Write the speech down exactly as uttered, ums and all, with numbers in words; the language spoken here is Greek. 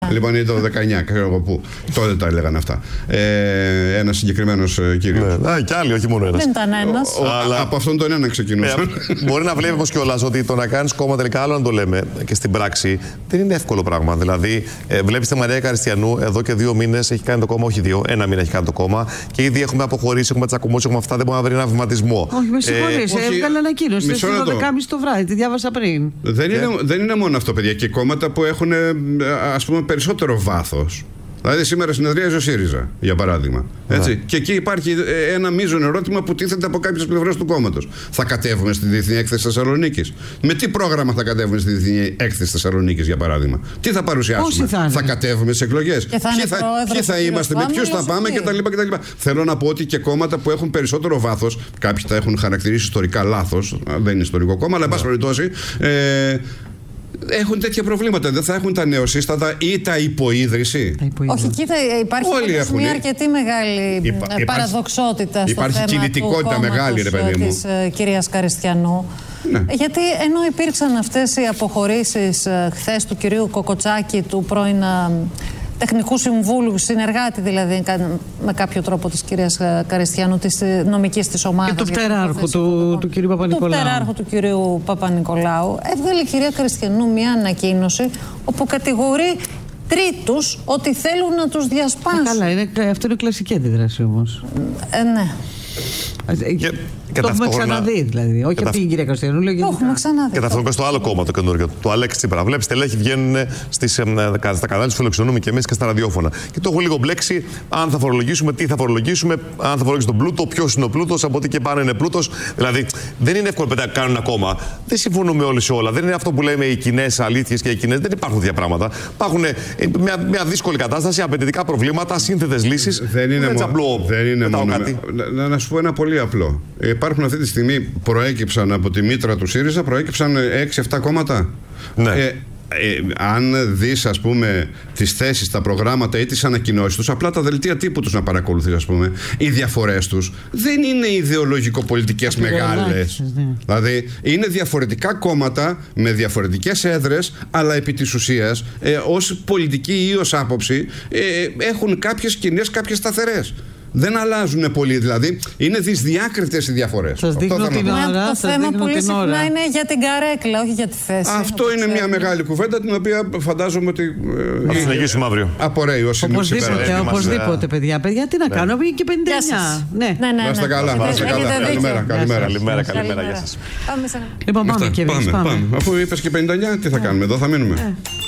Λοιπόν, ή το δεκαεννιά, ξέρω εγώ πού. Τότε τα έλεγαν αυτά. Ε, ένας συγκεκριμένος κύριος. Ναι, ναι, κι άλλοι, όχι μόνο ένας. Δεν ήταν ένας. Ο, αλλά... Από αυτόν τον ένα ξεκινούσαν. Ε, μπορεί να βλέπει όμως κιόλας ότι το να κάνεις κόμμα τελικά, άλλο να το λέμε και στην πράξη, δεν είναι εύκολο πράγμα. Δηλαδή, ε, βλέπεις τη Μαρία Καριστιανού εδώ και δύο μήνες έχει κάνει το κόμμα, όχι δύο, ένα μήνα έχει κάνει το κόμμα και ήδη έχουμε αποχωρήσει, έχουμε τσακωμούς, έχουμε αυτά, δεν μπορεί να βρει ένα βηματισμό. Όχι, με συγχωρείς, ε, έβγαλε ανακοίνωση στις δώδεκα και μισή το βράδυ, τη διάβασα πριν. Δεν είναι, δεν είναι μόνο αυτό, παιδιά, και κόμματα που έχουν, ας πούμε, περισσότερο βάθος. Δηλαδή, σήμερα συνεδριάζει ο ΣΥΡΙΖΑ, για παράδειγμα. Έτσι. Ναι. Και εκεί υπάρχει ένα μείζον ερώτημα που τίθεται από κάποιες πλευρές του κόμματος. Θα κατέβουμε στη Διεθνή Έκθεση Θεσσαλονίκης? Με τι πρόγραμμα θα κατέβουμε στη Διεθνή Έκθεση Θεσσαλονίκης, για παράδειγμα? Τι θα παρουσιάσουμε? Θα, θα κατέβουμε στις εκλογές? Ποιοι θα, θα, θα είμαστε, με ποιους θα πάμε κτλ. Θέλω να πω ότι και κόμματα που έχουν περισσότερο βάθος, κάποιοι τα έχουν χαρακτηρίσει ιστορικά λάθος, δεν είναι ιστορικό κόμμα, αλλά εν πάση περιπτώσει. Ε, έχουν τέτοια προβλήματα. Δεν θα έχουν τα νεοσύστατα ή τα υποίδρυση. Όχι, κοίτα, υπάρχει μια αρκετή μεγάλη Υπά, παραδοξότητα στο υπάρχει θέμα κινητικότητα του μεγάλη, ρε παιδί μου, της uh, κυρίας Καριστιανού. Ναι. Γιατί ενώ υπήρξαν αυτές οι αποχωρήσεις uh, χθες του κυρίου Κοκοτσάκη, του πρώην uh, τεχνικού συμβούλου, συνεργάτη δηλαδή με κάποιο τρόπο της κυρίας Καριστιανού, της νομικής της ομάδας. Και του πτεράρχου του, του κυρίου Παπα-Νικολάου. Του πτεράρχου του κυρίου Παπα-Νικολάου. Έβγαλε η κυρία Καριστιανού μια ανακοίνωση όπου κατηγορεί τρίτους ότι θέλουν να τους διασπάσουν. Ε, καλά, είναι, αυτό είναι κλασική αντίδραση όμως. Ε, ναι. Και, το έχουμε ξαναδεί, δηλαδή. Όχι από την κυρία Καριστιανού, λέω. Το έχουμε ξαναδεί. Και ταυτόχρονα στο άλλο κόμμα το καινούργιο, το Αλέξη Τσίπρα. Βλέπει, στελέχη βγαίνουν στις, ε, στα κανάλια του, φιλοξενούμε και εμείς και στα ραδιόφωνα. Και το έχω λίγο μπλέξει αν θα φορολογήσουμε, τι θα φορολογήσουμε, αν θα φορολογήσουμε τον πλούτο, ποιο είναι ο πλούτος, από τι και πάνω είναι πλούτος. Δηλαδή, δεν είναι εύκολο να κάνουν ένα κόμμα. Δεν συμφωνούμε όλοι σε όλα. Δεν είναι αυτό που λέμε οι κοινές αλήθειες και οι κοινές. Δεν υπάρχουν τέτοια πράγματα. Υπάρχουν ε, μια, μια δύσκολη κατάσταση, απαιτητικά προβλήματα, σύνθετες λύσεις. Δεν είναι μόνο. Απλό, δεν είναι μόνο. Να, να σου πω ένα πολύ απλό. Υπάρχουν αυτή τη στιγμή, προέκυψαν από τη μήτρα του ΣΥΡΙΖΑ, προέκυψαν έξι εφτά κόμματα. Ναι. Ε, ε, αν δεις, ας πούμε, τις θέσεις, τα προγράμματα ή τις ανακοινώσεις τους, απλά τα δελτία τύπου τους να παρακολουθείς, ας πούμε, οι διαφορές τους δεν είναι ιδεολογικο-πολιτικές μεγάλες. Ναι. Δηλαδή, είναι διαφορετικά κόμματα με διαφορετικές έδρες, αλλά επί της ουσίας, ε, ως πολιτική ή ως άποψη, ε, έχουν κάποιες κοινές, κάποιες σταθερές. Δεν αλλάζουν πολύ, δηλαδή είναι δυσδιάκριτες οι διαφορές. Σας δείχνω την ώρα. Το θέμα πολύ συχνά είναι για την καρέκλα, όχι για τη θέση. Αυτό είναι μια μεγάλη κουβέντα, την οποία φαντάζομαι ότι. Θα συνεχίσουμε αύριο. Απορρέει ως συνήθως. Οπωσδήποτε, οπωσδήποτε, παιδιά. Παιδιά, τι να κάνω, πήγε και πενήντα εννιά. Ναι, ναι, ναι. Να είστε καλά. Καλημέρα, καλημέρα, καλημέρα. Γεια σας. Λοιπόν, πάμε και εμείς. Αφού είπες και πενήντα εννιά, τι θα κάνουμε, εδώ θα μείνουμε.